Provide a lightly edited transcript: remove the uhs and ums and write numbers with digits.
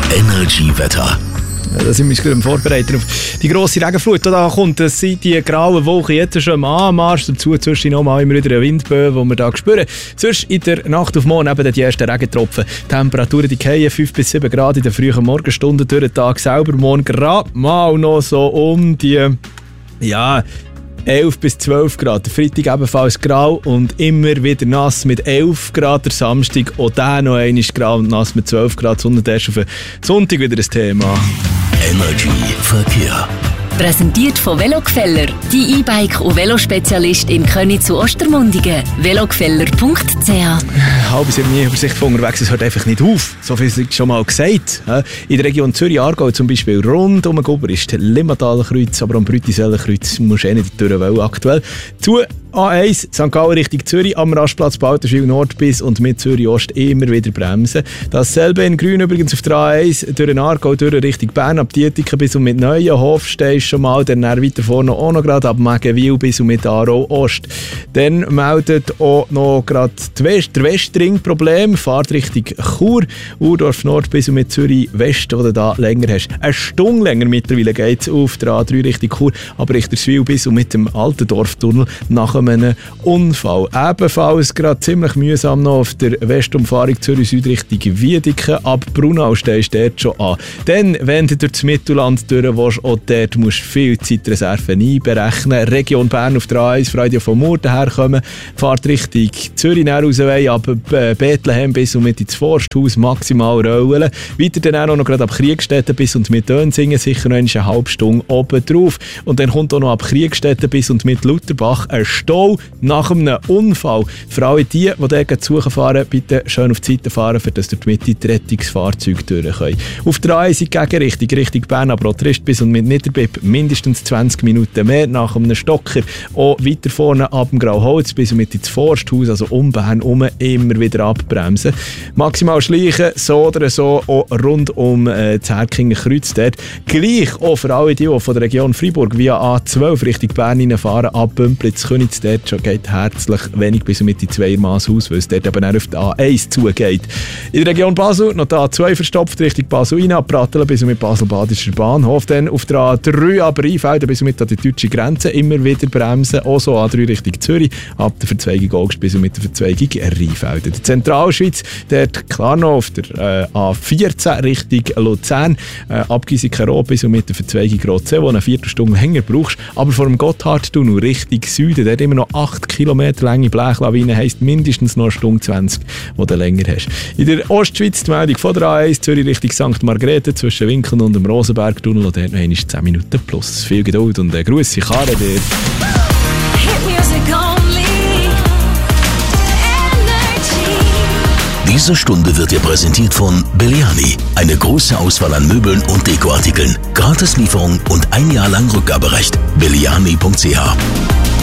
Energy-Wetter. Da sind wir uns vorbereitet auf die grosse Regenflut. Da kommt die graue Woche jetzt schon am Anmarsch. Dazu zwischen noch mal immer wieder eine Windböe, die wir hier spüren. Sonst in der Nacht auf morgen eben die ersten Regentropfen. Temperaturen die fallen 5 bis 7 Grad in den frühen Morgenstunden durch den Tag selber. Morgen gerade mal noch so um die 11 bis 12 Grad. Der Freitag ebenfalls grau und immer wieder nass mit 11 Grad. Der Samstag auch der noch einmal grau und nass mit 12 Grad. Und erst auf den Sonntag wieder ein Thema. Energy Verkehr. Präsentiert von Velogefeller, die E-Bike- und Velospezialist in Köniz und Ostermundigen. velogefeller.ch. Halb sind nie Übersicht von unterwegs, es hört einfach nicht auf. So viel ist schon mal gesagt. In der Region Zürich-Aargau zum Beispiel rund um den Guber ist Limmataler Kreuz, aber am Brütiseller Kreuz musst du nicht durch wollen aktuell. Zu A1 St. Gallen Richtung Zürich am Rastplatz Balterschwil Nord bis und mit Zürich Ost immer wieder bremsen. Dasselbe in Grün übrigens auf der A1 durch den Aargau durch Richtung Bern ab Dietiken bis und mit Neuenhof stehst schon mal, dann weiter vorne auch noch gerade ab Megenwil bis und mit Aarau Ost. Dann meldet auch noch gerade der Westring Problem, Fahrt Richtung Chur, Urdorf Nord bis und mit Zürich West, wo du da länger hast. Eine Stunde länger mittlerweile geht es auf der A3 Richtung Chur, aber Richterswil bis und mit dem Altendorftunnel nach einem Unfall. Ebenfalls gerade ziemlich mühsam noch auf der Westumfahrung Zürich Süd Richtung Wiedeke. Ab Brunau stehst du dort schon an. Dann, wenn du durch das Mittelland durch willst, auch dort musst du viel Zeitreserven einberechnen. Region Bern auf der A1, Freude von Murten herkommen. Fahrt Richtung Zürich rausweg, ab Bethlehem bis und mit ins Forsthaus maximal rollen. Weiter dann auch noch gerade ab Kriegstetten bis und mit Dönsingen, sicher noch eine halbe Stunde oben drauf. Und dann kommt auch noch ab Kriegstetten bis und mit Lutherbach ein Stau nach einem Unfall. Für alle die dort suchen fahren, bitte schön auf die Seite fahren, für dass durch die Mitte die Rettungsfahrzeuge durch können. Auf der A1 in Gegenrichtung, Richtung Bern, aber auch Trist bis und mit Niederbipp mindestens 20 Minuten mehr nach einem Stocker. Auch weiter vorne ab dem Grauholz bis und mit ins Forsthaus, also um Bern herum, immer wieder abbremsen. Maximal schleichen, so oder so, auch rund um das Herkinger Kreuz dort. Gleich auch für alle die von der Region Freiburg via A12 Richtung Bern reinfahren, ab Bümplitz, Köniz, dort schon geht herzlich wenig bis mit die 2 Maß aus, weil es dort eben auch auf die A1 zugeht. In der Region Basel noch die A2 verstopft Richtung Basel rein, ab Pratteln bis mit Basel-Badischer Bahnhof, dann auf der A3 aber Rheinfelden bis mit an die deutsche Grenze, immer wieder bremsen, auch so A3 Richtung Zürich, ab der Verzweigung Augst bis mit der Verzweigung Rheinfelden. Die Zentralschweiz, dort klar noch auf der A14 Richtung Luzern, ab Giesiken-Rot bis mit der Verzweigung Rotzee, wo eine Viertelstunde länger brauchst, aber vor dem Gotthardtunnel Richtung Süden, dort immer noch 8 Kilometer lange Blechlawine, heisst mindestens noch eine Stunde 20, die du länger hast. In der Ostschweiz die Meldung von der A1 Zürich Richtung St. Margrethe zwischen Winkeln und dem Rosenbergtunnel und dort noch einmal 10 Minuten plus. Viel Geduld und Grüße, Karre dir. Diese Stunde wird dir präsentiert von Belliani. Eine große Auswahl an Möbeln und Dekoartikeln. Gratislieferung und 1 Jahr lang Rückgaberecht. Belliani.ch